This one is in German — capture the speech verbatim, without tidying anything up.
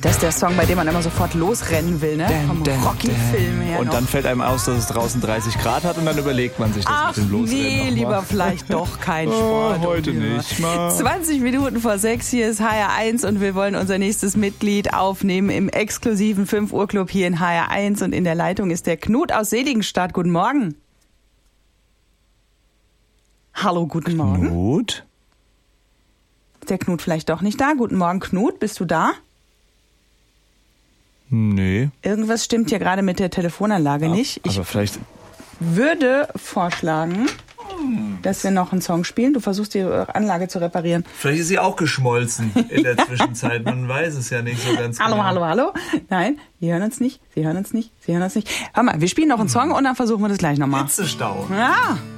Das ist der Song, bei dem man immer sofort losrennen will, ne? Vom Rocky-Film her. Und noch. dann fällt einem aus, dass es draußen dreißig Grad hat und dann überlegt man sich das Ach, mit dem Losrennen nee, noch lieber mal. vielleicht doch kein Oh, Sport. heute Ja. nicht mal. zwanzig Minuten vor sechs, hier ist H R eins und wir wollen unser nächstes Mitglied aufnehmen im exklusiven fünf Uhr Club hier in H R eins und in der Leitung ist der Knut aus Seligenstadt. Guten Morgen. Hallo, guten Morgen. Gut. Ist der Knut vielleicht doch nicht da? Guten Morgen, Knut, bist du da? Nee. Irgendwas stimmt hier gerade mit der Telefonanlage nicht. Ich Aber vielleicht... würde vorschlagen, dass wir noch einen Song spielen. Du versuchst die Anlage zu reparieren. Vielleicht ist sie auch geschmolzen in der Zwischenzeit. Man weiß es ja nicht so ganz Hallo, genau. hallo, hallo. Nein, Sie hören uns nicht, Sie hören uns nicht, Sie hören uns nicht. Hör mal, wir spielen noch einen Song und dann versuchen wir das gleich nochmal. Hitzestau. Ja.